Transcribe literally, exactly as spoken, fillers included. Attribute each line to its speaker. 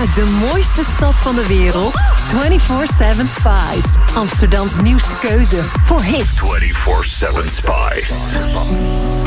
Speaker 1: uit de mooiste stad van de wereld. vierentwintig zeven Spice. Amsterdams nieuwste keuze voor hits.
Speaker 2: vierentwintig zeven Spice.